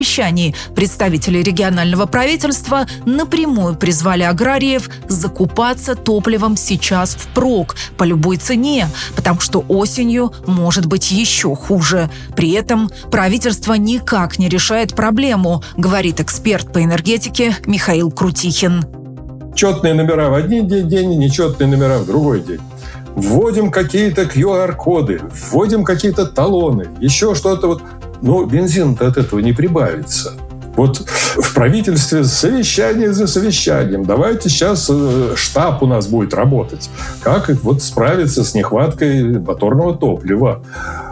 совещании представители регионального правительства напрямую призвали аграриев закупаться топливом сейчас впрок, по любой цене, потому что осенью может быть еще хуже. При этом правительство никак не решает проблему, говорит эксперт по энергетике Михаил Крутихин. Четные номера в один день, нечетные номера в другой день. Вводим какие-то QR-коды, вводим какие-то талоны, еще что-то. Но бензин-то от этого не прибавится. В правительстве совещание за совещанием. Давайте сейчас штаб у нас будет работать. Как справиться с нехваткой моторного топлива?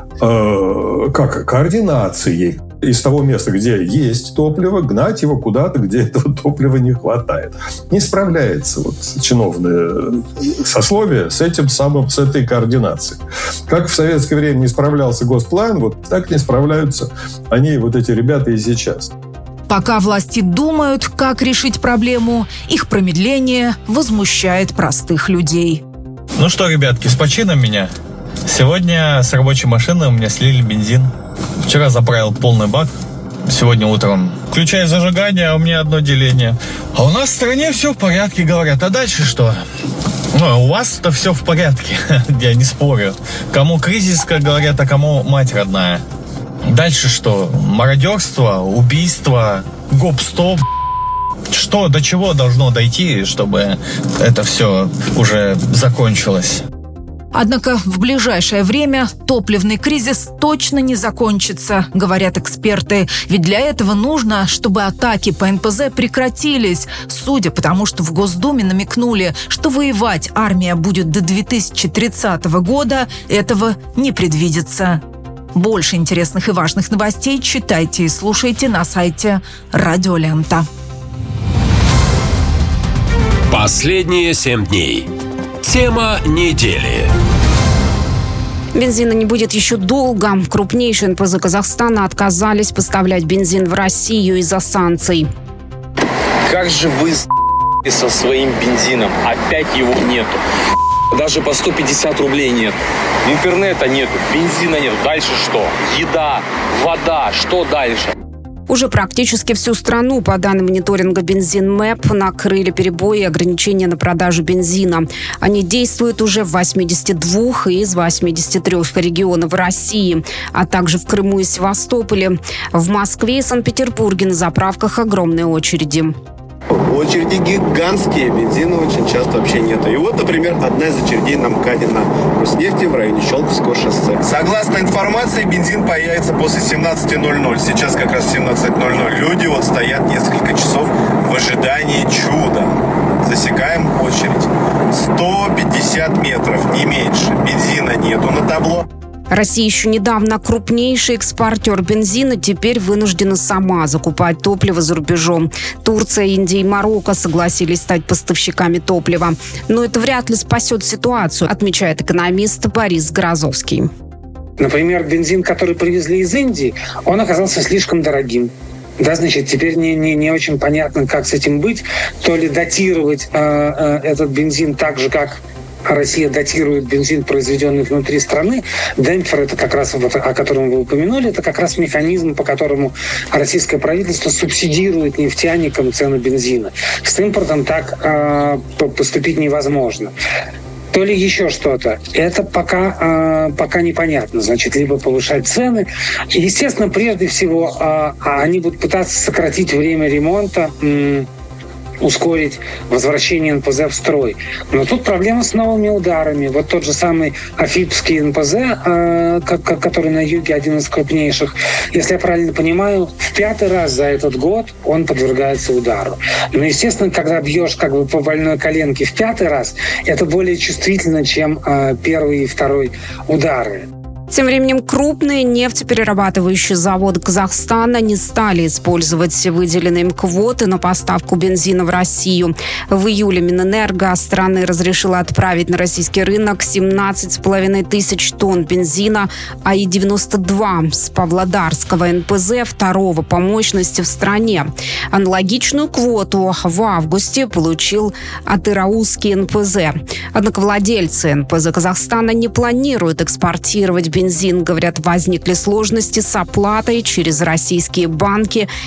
Координацией. Из того места, где есть топливо, гнать его куда-то, где этого топлива не хватает. Не справляется чиновное сословие с этой координацией. Как в советское время не справлялся Госплан, так не справляются они, эти ребята, и сейчас. Пока власти думают, как решить проблему, их промедление возмущает простых людей. Ну что, ребятки, с почином меня. Сегодня с рабочей машины у меня слили бензин. Вчера заправил полный бак. Сегодня утром включаю зажигание, а у меня одно деление. А у нас в стране все в порядке, говорят. А дальше что? У вас-то все в порядке. Я не спорю. Кому кризис, как говорят, а кому мать родная. Дальше что? Мародерство, убийство, гоп-стоп. Что, до чего должно дойти, чтобы это все уже закончилось? Однако в ближайшее время топливный кризис точно не закончится, говорят эксперты. Ведь для этого нужно, чтобы атаки по НПЗ прекратились. Судя по тому, что в Госдуме намекнули, что воевать армия будет до 2030 года, этого не предвидится. Больше интересных и важных новостей читайте и слушайте на сайте Радио Лента. Последние 7 дней. Тема недели. Бензина не будет еще долго. Крупнейшие НПЗ Казахстана отказались поставлять бензин в Россию из-за санкций. Как же вы со своим бензином? Опять его нету. Даже по 150 рублей нет. Интернета нету, бензина нет. Дальше что? Еда, вода. Что дальше? Уже практически всю страну, по данным мониторинга «Бензин-Мэп», накрыли перебои и ограничения на продажу бензина. Они действуют уже в 82 из 83 регионов России, а также в Крыму и Севастополе. В Москве и Санкт-Петербурге на заправках огромные очереди. Очереди гигантские, бензина очень часто вообще нет. И например, одна из очередей на МКАДе на Роснефти в районе Щелковского шоссе. Согласно информации, бензин появится после 17:00. Сейчас как раз 17:00. Люди стоят несколько часов в ожидании чуда. Засекаем очередь. 150 метров, не меньше. Бензина нету на табло. Россия еще недавно крупнейший экспортер бензина, теперь вынуждена сама закупать топливо за рубежом. Турция, Индия и Марокко согласились стать поставщиками топлива. Но это вряд ли спасет ситуацию, отмечает экономист Борис Грозовский. Например, бензин, который привезли из Индии, он оказался слишком дорогим. Теперь не очень понятно, как с этим быть. То ли датировать этот бензин так же, как Россия датирует бензин, произведенный внутри страны. Демпфер, это как раз, о котором вы упомянули, это как раз механизм, по которому российское правительство субсидирует нефтяникам цену бензина. С импортом так поступить невозможно. То ли еще что-то. Это пока непонятно. Либо повышать цены. Естественно, прежде всего, они будут пытаться сократить время ремонта, ускорить возвращение НПЗ в строй. Но тут проблема с новыми ударами. Тот же самый Афипский НПЗ, который на юге один из крупнейших, если я правильно понимаю, в 5-й раз за этот год он подвергается удару. Но, естественно, когда бьешь по больной коленке в 5-й раз, это более чувствительно, чем первый и второй удары. Тем временем крупные нефтеперерабатывающие заводы Казахстана не стали использовать выделенные им квоты на поставку бензина в Россию. В июле Минэнерго страны разрешила отправить на российский рынок 17,5 тысяч тонн бензина, а И-92 с Павлодарского НПЗ, второго по мощности в стране. Аналогичную квоту в августе получил Атыраузский НПЗ. Однако владельцы НПЗ Казахстана не планируют экспортировать бензин. Говорят, возникли сложности с оплатой через российские банки